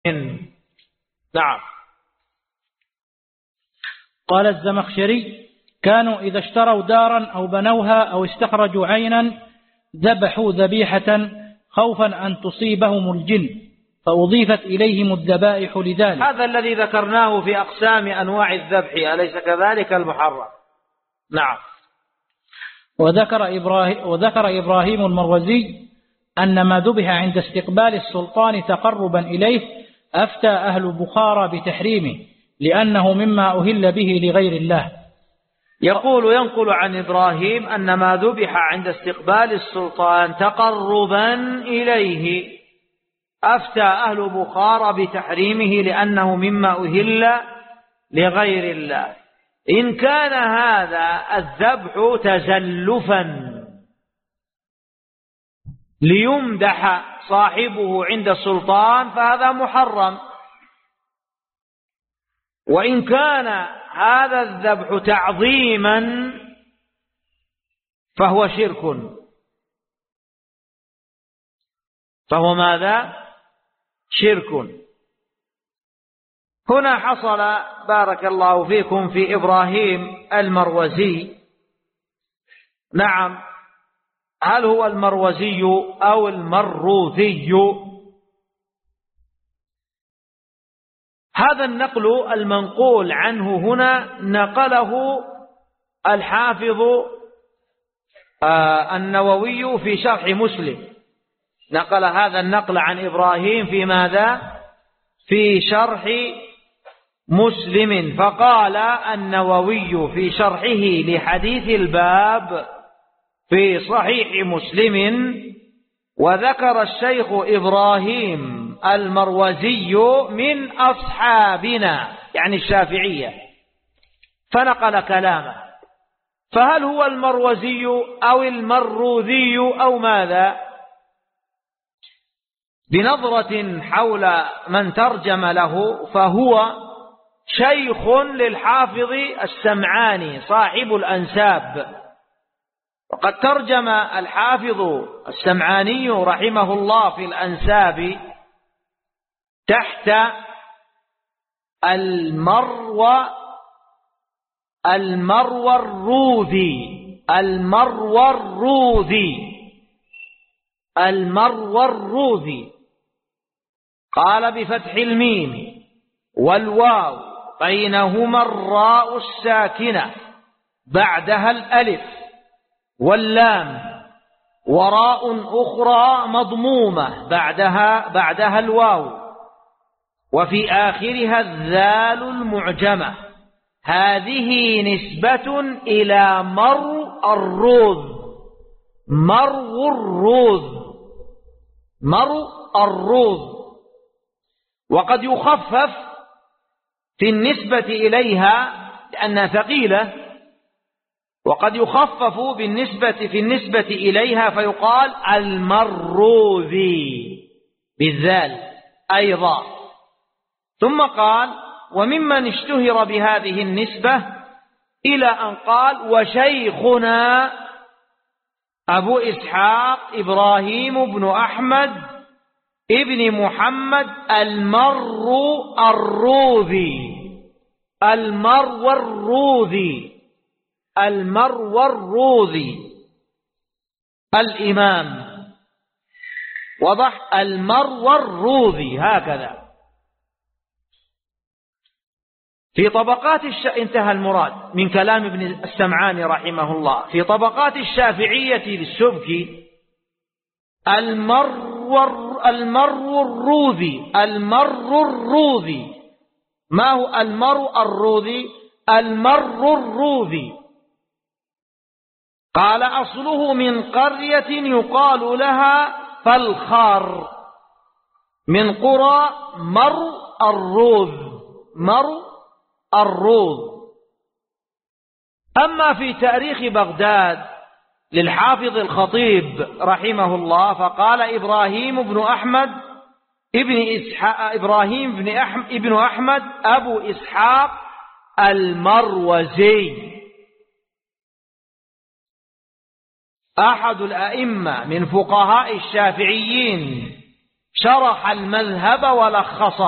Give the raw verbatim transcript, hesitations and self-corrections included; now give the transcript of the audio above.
نعم. قال الزمخشري: كانوا إذا اشتروا دارا أو بنوها أو استخرجوا عينا ذبحوا ذبيحة خوفا أن تصيبهم الجن، فأضيفت إليهم الذبائح لذلك. هذا الذي ذكرناه في أقسام أنواع الذبح، أليس كذلك المحرم؟ نعم. وذكر إبراهيم, وذكر إبراهيم المروزي أن ما ذبح عند استقبال السلطان تقربا إليه أفتى أهل بخارى بتحريمه لأنه مما أهل به لغير الله. يقول ينقل عن إبراهيم أن ما ذبح عند استقبال السلطان تقربا إليه أفتى أهل بخارى بتحريمه لأنه مما أهل لغير الله. إن كان هذا الذبح تزلفا ليمدح صاحبه عند السلطان فهذا محرم، وإن كان هذا الذبح تعظيما فهو شرك. فهو ماذا؟ شرك. هنا حصل بارك الله فيكم في إبراهيم المروزي. نعم، هل هو المروزي أو المروذي؟ هذا النقل المنقول عنه هنا نقله الحافظ النووي في شرح مسلم، نقل هذا النقل عن إبراهيم في ماذا؟ في شرح مسلم. فقال النووي في شرحه لحديث الباب في صحيح مسلم: وذكر الشيخ إبراهيم المروزي من أصحابنا، يعني الشافعية، فنقل كلامه. فهل هو المروزي أو المروذي أو ماذا؟ بنظرة حول من ترجم له، فهو شيخ للحافظ السمعاني صاحب الأنساب. وقد ترجم الحافظ السمعاني رحمه الله في الأنساب تحت المروى المروى الروذي المروى الروذي المروى الروذي قال بفتح الميم والواو بينهما الراء الساكنة بعدها الألف واللام، وراء أخرى مضمومة بعدها بعدها الواو، وفي آخرها الذال المعجمة. هذه نسبة إلى مرء الروذ مرء الروذ مرء الروذ وقد يخفف في النسبة إليها لأنها ثقيلة، وقد يخفف بالنسبة في النسبة إليها فيقال المروذي بالذال أيضا. ثم قال: وممن اشتهر بهذه النسبة إلى أن قال: وشيخنا أبو إسحاق إبراهيم بن أحمد ابن محمد المرو الروذي المرو الروذي المروى الروذي الإمام. وضح؟ المروى الروذي هكذا. في طبقات الش... انتهى المراد من كلام ابن السمعاني رحمه الله. في طبقات الشافعية للسبكي: المرو المرو الروذي المرو الروذي. ما هو المرو الروذي؟ المرو الروذي قال أصله من قرية يقال لها فالخار، من قرى مرو الروذ مرو الروذ. أما في تاريخ بغداد للحافظ الخطيب رحمه الله فقال: إبراهيم بن أحمد ابن إسحاق إبراهيم بن أحمد ابن أحمد أبو إسحاق المروزي، أحد الأئمة من فقهاء الشافعيين، شرح المذهب ولخصه.